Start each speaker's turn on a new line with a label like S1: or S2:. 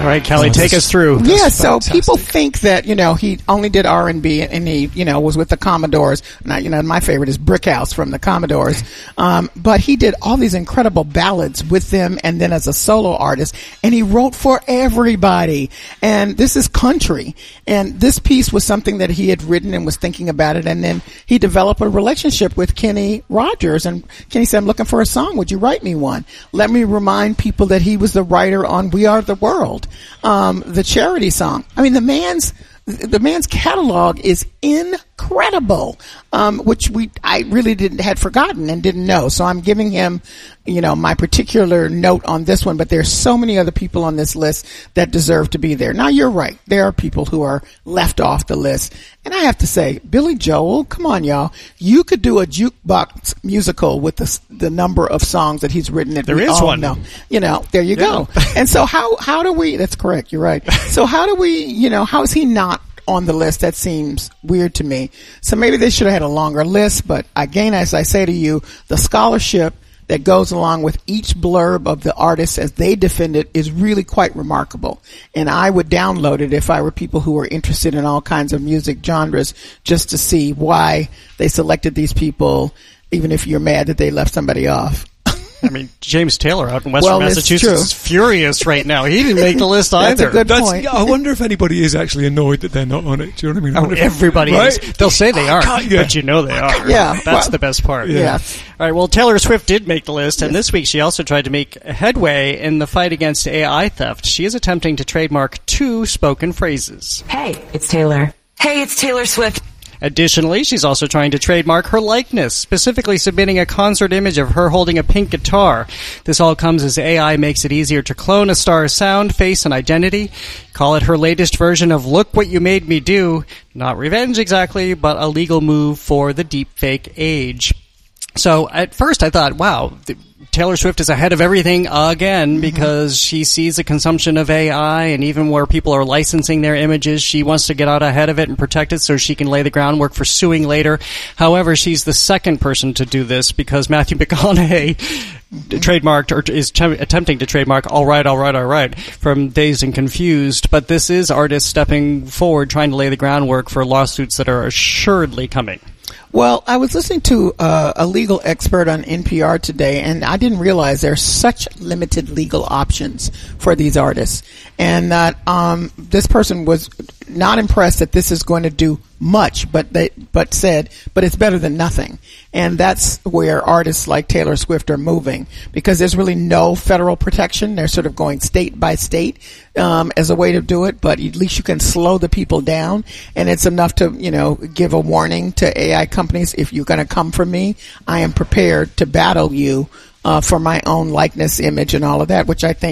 S1: right, Kelly, take us through.
S2: Yeah, so people think that, he only did R&B and he, was with the Commodores. Now, my favorite is Brickhouse from the Commodores. But he did all these incredible ballads with them and then as a solo artist, and he wrote for everybody. And this is country. And this piece was something that he had written and was thinking about it. And then he developed a relationship with Kenny Rogers. And Kenny said, I'm looking for a song. Would you write me one? Let me remind people that he was the writer on We Are the World, the charity song. I mean, the man's catalog is incredible, which I really had forgotten and didn't know. So I'm giving him, my particular note on this one, but there's so many other people on this list that deserve to be there. Now, you're right. There are people who are left off the list. And I have to say, Billy Joel, come on, y'all. You could do a jukebox musical with the number of songs that he's written.
S1: There is one.
S2: Know. There you go. And so how do we, that's correct, you're right. So how do we, how is he not on the list? That seems weird to me. So maybe they should have had a longer list, but again, as I say to you, the scholarship that goes along with each blurb of the artist as they defend it is really quite remarkable. And I would download it if I were people who were interested in all kinds of music genres just to see why they selected these people, even if you're mad that they left somebody off.
S1: I mean, James Taylor out in Western Massachusetts is furious right now. He didn't make the list either.
S2: That's a good point.
S3: I wonder if anybody is actually annoyed that they're not on it. Do you know what I mean?
S1: Everybody is. They'll say they are, but they are.
S2: Yeah.
S1: That's the best part.
S2: Yeah.
S1: All right, well, Taylor Swift did make the list, and this week she also tried to make headway in the fight against AI theft. She is attempting to trademark 2 spoken phrases.
S4: Hey, it's Taylor. Hey, it's Taylor Swift.
S1: Additionally, she's also trying to trademark her likeness, specifically submitting a concert image of her holding a pink guitar. This all comes as AI makes it easier to clone a star's sound, face, and identity. Call it her latest version of Look What You Made Me Do. Not revenge exactly, but a legal move for the deepfake age. So at first I thought, wow, Taylor Swift is ahead of everything again because she sees the consumption of AI, and even where people are licensing their images, she wants to get out ahead of it and protect it so she can lay the groundwork for suing later. However, she's the second person to do this because Matthew McConaughey trademarked or is attempting to trademark All Right from Dazed and Confused. But this is artists stepping forward trying to lay the groundwork for lawsuits that are assuredly coming.
S2: Well, I was listening to a legal expert on NPR today, and I didn't realize there's such limited legal options for these artists. And that this person was not impressed that this is going to do much, but said, but it's better than nothing. And that's where artists like Taylor Swift are moving, because there's really no federal protection. They're sort of going state by state as a way to do it, but at least you can slow the people down, and it's enough to, give a warning to AI companies. If you're going to come for me, I am prepared to battle you for my own likeness, image, and all of that, which I think